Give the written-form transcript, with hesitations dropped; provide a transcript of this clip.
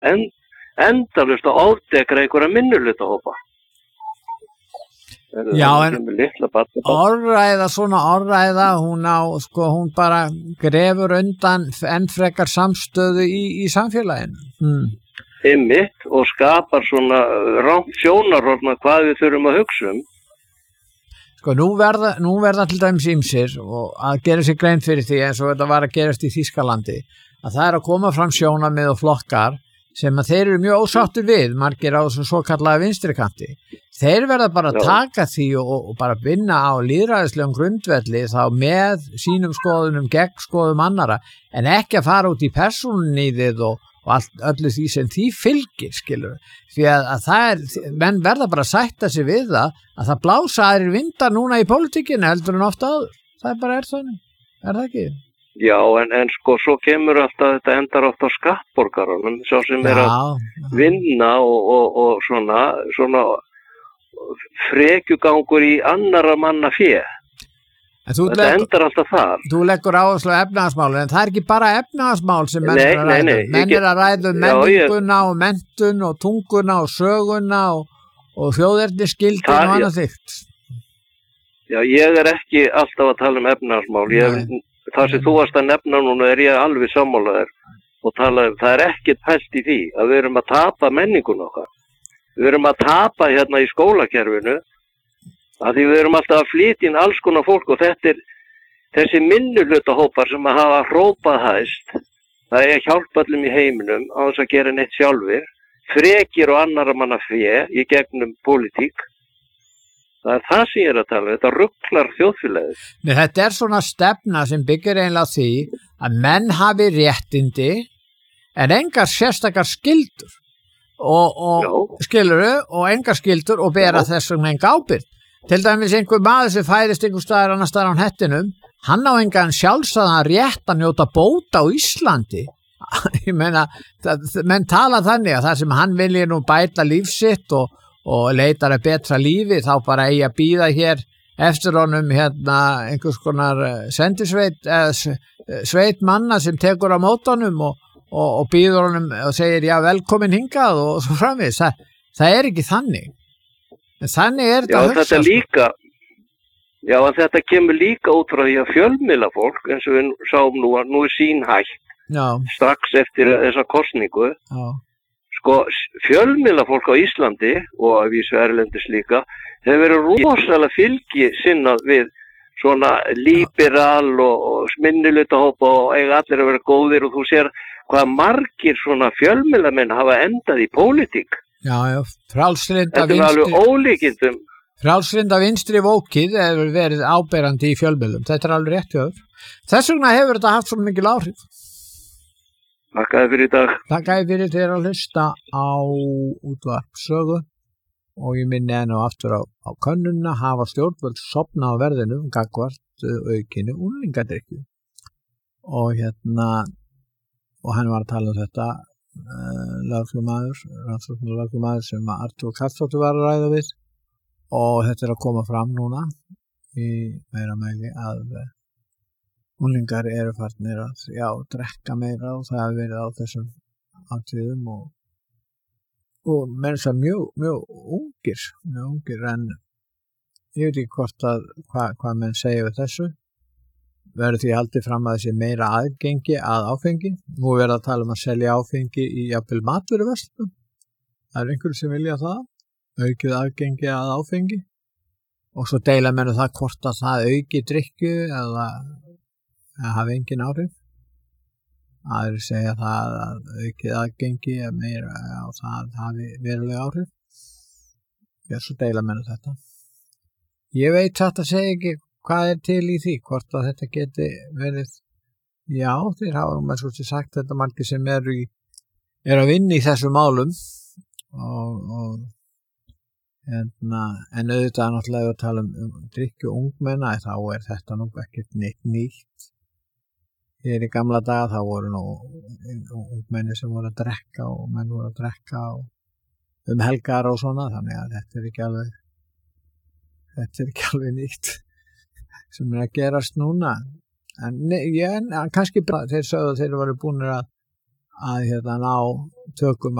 endalaust að ofdegra einhverja minnihlutahópa. Já, en orðræða, hún bara grefur undan enn frekar samstöðu í samfélaginu. Einmitt, og skapar svona rangt sjónarhorn hvað við þurfum að hugsa um. Nú verða til dæmis ýmsir og að gera sér grein fyrir því eins og þetta var að gerast í Þýskalandi, að það að koma fram sjónarmið og flokkar sem að þeir eru mjög ósáttir við, margir á þessum svokallaða vinstrikanti. Þeir verða bara að taka því og bara vinna á lýðræðislegum grundvelli þá með sínum skoðunum gegn skoðum annara, en ekki að fara út í persónunýðið og öllu því sem því fylgir, skilur. Því að það menn verða bara að sætta sig við það að það blása aðrir vindar núna í pólitíkinni heldur en ofta áður. Það bara þannig, það ekki? Já, en svo kemur alltaf, þetta endar oft á skattborgarunum, sá sem er að vinna og svona frekjugangur í annarra manna fé. Þetta endar alltaf það. Þú leggur áherslu á efnahagsmál, en það er ekki bara efnahagsmál sem menn er að ræða. Menn er að ræða menninguna og menntun og tunguna og söguna og þjóðernisgildin og annað þygt. Já, ég er ekki alltaf að tala um efnahagsmál. Það sem þú varst að nefna núna er ég alveg sammálaður og tala um, það er ekkert pælt í því að við erum að tapa menningun okkar. Við erum að tapa hérna í skólakerfinu að því við erum alltaf að flytja inn alls konar fólk og þetta er þessi minnihlutahópar sem að hafa hrópað hæst. Það er að hjálpa öllum í heiminum á þess að gera neitt sjálfir, frekir og annarra manna fé í gegnum pólitík. Það er það sem ég er að tala, þetta ruglar þjóðfélagið. Nei, þetta er svona stefna sem byggir eiginlega á því að menn hafi réttindi en engar sérstakar skyldur og skilurðu og engar skyldur og bera þessum enga ábyrgð. Til dæmis einhver maður sem færist einhver staðar annar staðar á hettinum, hann á engan sjálfsagðan rétt að njóta bóta á Íslandi. Ég meina, menn tala þannig að það sem hann vilji nú bæta lífsitt og leitar að betra lífi, þá bara eigi að bíða hér eftir honum einhvers konar sendisveit sveit manna sem tekur á mótunum og býður honum og segir já velkomin hingað og svo framvegis. Það er ekki þannig. En þannig er þetta að hugsa. En þetta kemur líka út frá því að fjölmiðlafólk, eins og við sáum nú að nú er sín hægt strax eftir þessa kosningu. Fjölmiðlafólk á Íslandi og að vísu erlendis líka hefur verið rosalega fylgisinnað við svona líberal og minnihlutahópa og eiga allir að vera góðir og þú sér hvað margir svona fjölmiðlamenn hafa endað í pólitík. Já, frjálslynda vinstri. Þetta er alveg ólíkindum. Frjálslynda vinstri vókið hefur verið áberandi í fjölmiðlum. Þetta er alveg rétt hjá þér. Þess vegna hefur þetta haft svo mikil áhrif. Takk fyrir í dag. Takk fyrir þér að hlusta á útvarp Sögu og ég minni enn og aftur á könnunna hafa stjórnvöld sofnað á verðinu gagnvart aukinu unglingadrykkju. Og hann var að tala um þetta lögreglumaður sem Artur Karlsdóttir var að ræða við og þetta er að koma fram núna í meira mæli að unglingar eru farnir að drekka meira og það hefur verið á þessum atriðum og menn sem mjög ungir en ég veit ekki hvort að hvað menn segja við þessu. Verður því haldið fram að þessi meira aðgengi að áfengi. Nú verður að tala um að selja áfengi í jafnvel matvöruverslunum. Það er einhverjum sem vilja það, aukið aðgengi að áfengi og svo deila menn það hvort að það auki drykkju eða hafi engin áhrif. Aðrir segja það að aukið aðgengi meira og það hafi verulega áhrif. Svo deila menn þetta. Ég veit þetta segja ekki hvað er til í því, hvort að þetta geti verið, þeir hafa með svo sagt þetta margir sem eru að vinna í þessum málum en auðvitað náttúrulega að tala um drykkju ungmenna, þá er þetta nú ekkert nýtt. Hér í gamla daga þá voru nú ungmenni sem voru að drekka og menn voru að drekka og helgar og svona, þannig að þetta er ekki alveg nýtt sem er að gerast núna. En kannski þeir sögðu að þeir voru búinir að ná tökum